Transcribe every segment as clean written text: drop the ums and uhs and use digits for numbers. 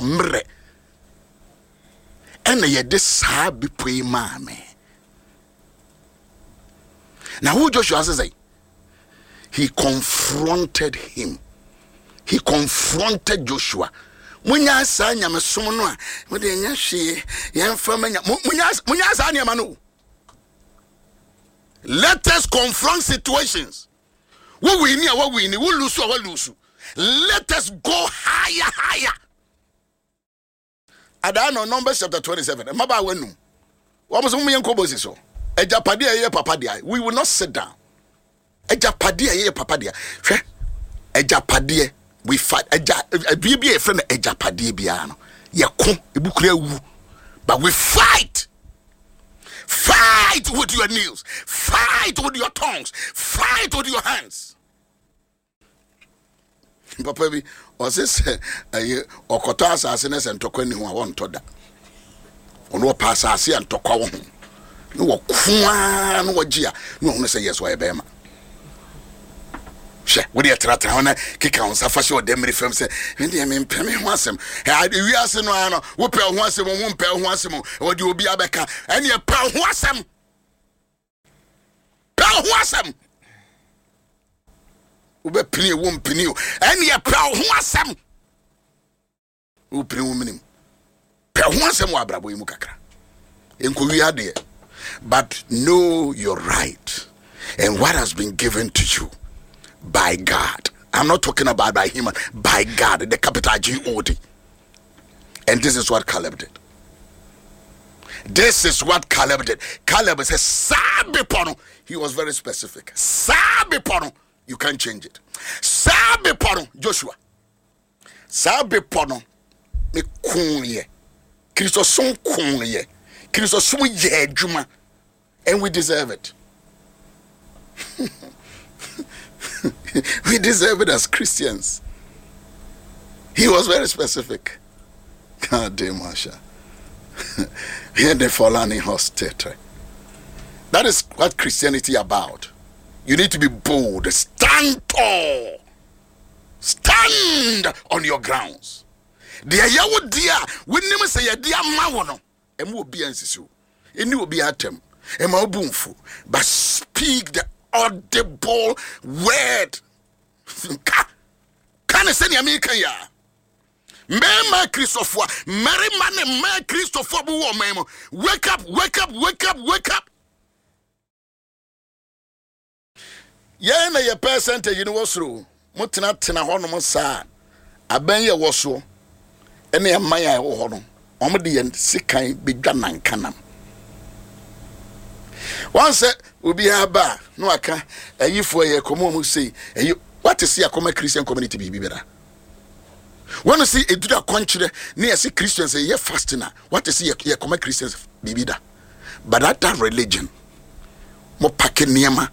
mre ene ye de saa bepoi ma me. Now who Joshua says he confronted him. He confronted Joshua. Munya sa nyame som no a mo de nya hwe ye mfa manya munya sa nyama no. Let us confront situations. What we need, we lose, we lose. Let us go higher. Adano Numbers chapter 27. Maba wenu. What was me enko bosi so? Ejapade ye papa dia. We will not sit down. Ejapade ye papa dia. Hwe. Ejapade we fight. Bibi e friend ejapade bia no. Ye ko ebukura wu. But we fight. Fight with your nails. Fight with your tongues. Fight with your hands. Papa bi o se okota asase ne se ntokwa ni ho a won toda. Ono pa asase antokwa wo ho. No wo kwa no wagye a no ho se yes wa be ma. She we dey tratra ona kika on safa she o dem refem se ndi me mpem ho asem wi ase no ano wo pe ho asem wo mpe ho asem wo di obi abeka ene e pe ho asem wo be pini wo mpini o ene e pe ho asem wo pini wo minim pe ho asem wo abrabo yi mu kakra enko wi ade. But know your right and what has been given to you by God. I'm not talking about by human, by God, the capital G-O-D. And this is what Caleb did. This is what Caleb did. Caleb says, Sabipono. He was very specific. Sabipono. You can't change it. Sabipono. Joshua. Sabipono. Me kunye. Christos son kunye. Christos son ye juma. And we deserve it. We deserve it as Christians. He was very specific. God damn, Marsha. Here they fall on in hostility. That is what Christianity about. You need to be bold. Stand tall. Stand on your grounds. Dear Yawo dear, we never say a dear mawono. And will be ansisu. And you will be at him. And my boomfu. But speak the audible word. Can I send America ya? Mema Christopher, Mary man, my Christopher, wake up, wake up, wake up, wake up. Yana ya percent you know what's through. Mutina tina hono sa. Abenya woso. Ene ya maya hono. Omdi yen sikan bidwa nankanam. Once we be aba no aka ayifo ye komo mu say what is your common Christian community be better? When you see a do that country near see Christians say ye fasting. What is your common Christians be better? But that religion mo pakeniema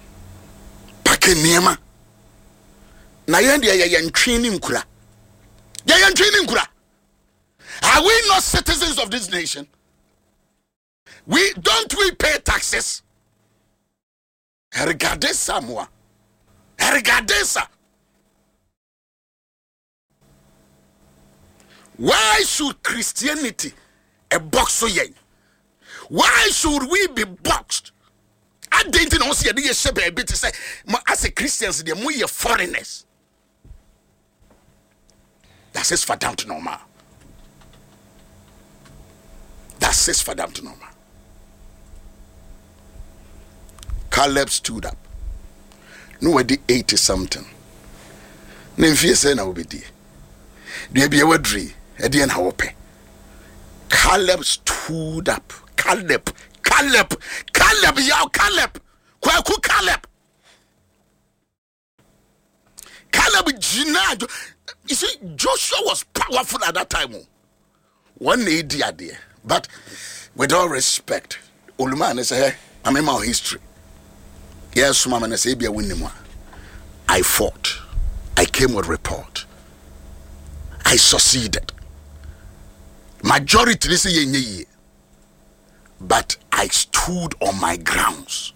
na yende ye ntwini nkura. Ye ntwini nkura. Are we not citizens of this nation? We pay taxes? Regardez moi. Regardez ça. Why should Christianity a box so yen? Why should we be boxed? I didn't know see a shape a bit to say as a Christians they are foreigners. That says for them to normal. That says for them to normal. Caleb stood up. No, 80 something. Nemfie say na obedi. Dey be wadri, e dey na hope. Caleb stood up. Caleb. Kwaku Caleb. Caleb Gina. You see, Joshua was powerful at that time. One idea there. But with all respect, Oluman say, I'm in my history. Yes, Mama, I say, I fought. I came with report. I succeeded. Majority they say but I stood on my grounds.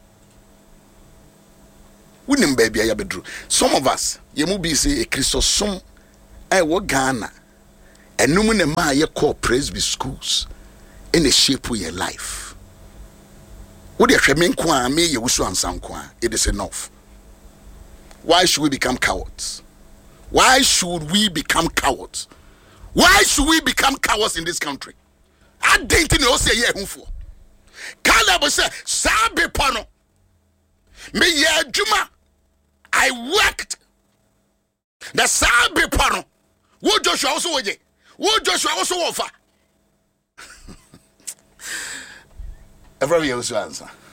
Baby, some of us, you be say a Christosum, I wo Ghana, enum ne ma ye call Presby schools in a shape your life. What you men kwa me ye wusu ansan kwa, it is enough. Why should we become cowards? Why should we become cowards? Why should we become cowards in this country? I didn't know say ye for. Caleb say sabe pano. Me ye juma. I worked. The sabe pano. Wo Joshua also waje. Wo Joshua also offer. Every year also answer.